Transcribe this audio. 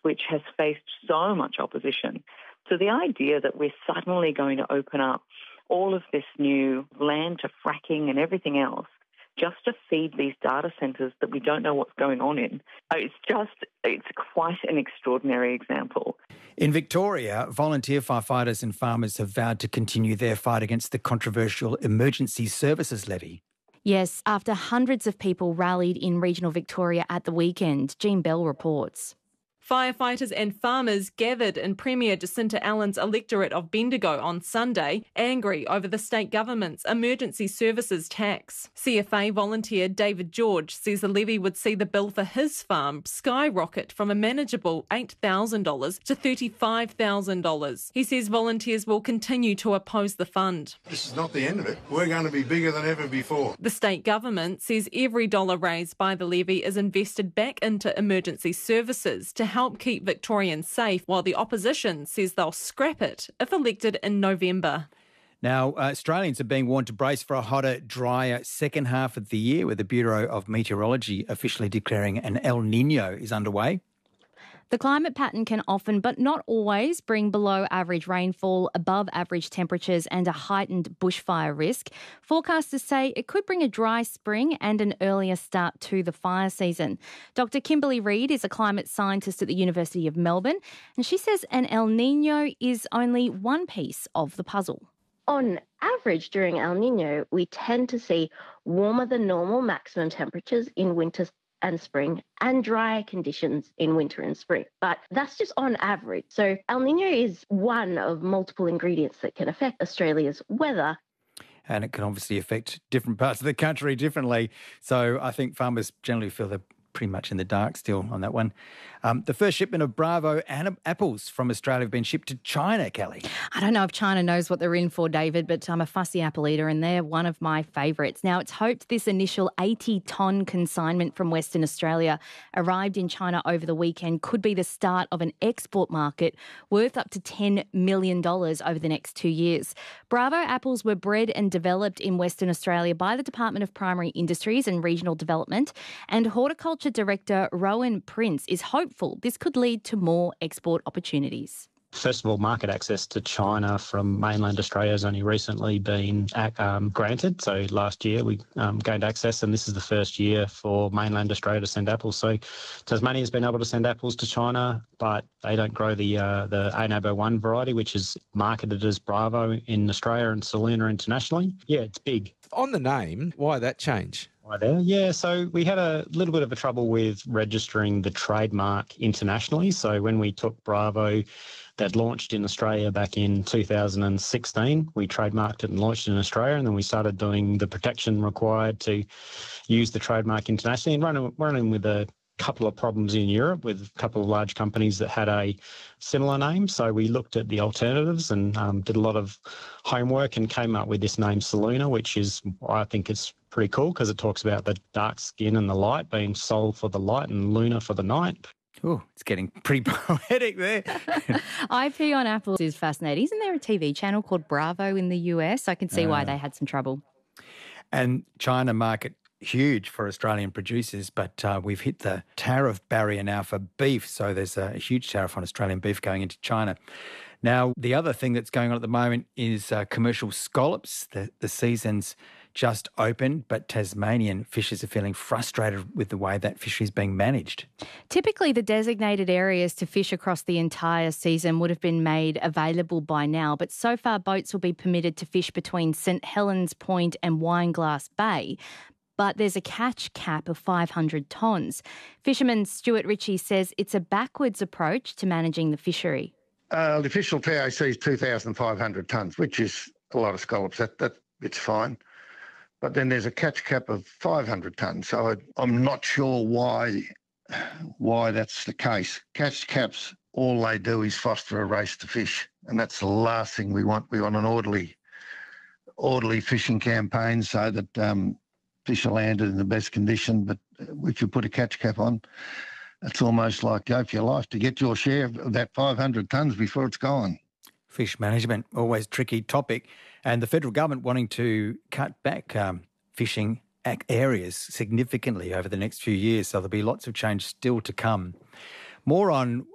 which has faced so much opposition. So the idea that we're suddenly going to open up all of this new land to fracking and everything else just to feed these data centres that we don't know what's going on in, it's quite an extraordinary example. In Victoria, volunteer firefighters and farmers have vowed to continue their fight against the controversial Emergency Services Levy. Yes, after hundreds of people rallied in regional Victoria at the weekend. Jean Bell reports. Firefighters and farmers gathered in Premier Jacinta Allen's electorate of Bendigo on Sunday, angry over the state government's emergency services tax. CFA volunteer David George says the levy would see the bill for his farm skyrocket from a manageable $8,000 to $35,000. He says volunteers will continue to oppose the fund. This is not the end of it. We're going to be bigger than ever before. The state government says every dollar raised by the levy is invested back into emergency services to help keep Victorians safe, while the opposition says they'll scrap it if elected in November. Now, Australians are being warned to brace for a hotter, drier second half of the year, with the Bureau of Meteorology officially declaring an El Niño is underway. The climate pattern can often, but not always, bring below average rainfall, above average temperatures and a heightened bushfire risk. Forecasters say it could bring a dry spring and an earlier start to the fire season. Dr. Kimberly Reid is a climate scientist at the University of Melbourne, and she says an El Niño is only one piece of the puzzle. On average, during El Niño, we tend to see warmer than normal maximum temperatures in winter and spring, and drier conditions in winter and spring. But that's just on average. So El Niño is one of multiple ingredients that can affect Australia's weather. And it can obviously affect different parts of the country differently. So I think farmers generally feel they're pretty much in the dark still on that one. The first shipment of Bravo apples from Australia have been shipped to China, Kelly. I don't know if China knows what they're in for, David, but I'm a fussy apple eater and they're one of my favourites. Now, it's hoped this initial 80-tonne consignment from Western Australia arrived in China over the weekend could be the start of an export market worth up to $10 million over the next 2 years. Bravo apples were bred and developed in Western Australia by the Department of Primary Industries and Regional Development, and Horticulture Director Rowan Prince is hopeful this could lead to more export opportunities. First of all, market access to China from mainland Australia has only recently been granted. So last year we gained access, and this is the first year for mainland Australia to send apples. So Tasmania's been able to send apples to China, but they don't grow the ANABO 1 variety, which is marketed as Bravo in Australia and Saluna internationally. Yeah, it's big. On the name, why that change? Right there. Yeah, so we had a little bit of a trouble with registering the trademark internationally. So when we took Bravo, that launched in Australia back in 2016, we trademarked it and launched it in Australia, and then we started doing the protection required to use the trademark internationally, and running with a couple of problems in Europe with a couple of large companies that had a similar name. So we looked at the alternatives and did a lot of homework and came up with this name Saluna, which is, I think it's pretty cool because it talks about the dark skin and the light being Sol for the light and Luna for the night. Oh, it's getting pretty poetic there. IP on apples is fascinating. Isn't there a TV channel called Bravo in the US? I can see why they had some trouble. And China market huge for Australian producers, but we've hit the tariff barrier now for beef, so there's a huge tariff on Australian beef going into China. Now, the other thing that's going on at the moment is commercial scallops. The season's just opened, but Tasmanian fishers are feeling frustrated with the way that fishery is being managed. Typically, the designated areas to fish across the entire season would have been made available by now, but so far boats will be permitted to fish between St Helens Point and Wineglass Bay. But there's a catch cap of 500 tonnes. Fisherman Stuart Ritchie says it's a backwards approach to managing the fishery. The official TAC is 2,500 tonnes, which is a lot of scallops. It's fine. But then there's a catch cap of 500 tonnes. So I'm not sure why that's the case. Catch caps, all they do is foster a race to fish, and that's the last thing we want. We want an orderly fishing campaign so that fish are landed in the best condition. But if you put a catch cap on, it's almost like go for your life to get your share of that 500 tonnes before it's gone. Fish management, always tricky topic. And the federal government wanting to cut back fishing areas significantly over the next few years. So there'll be lots of change still to come. More on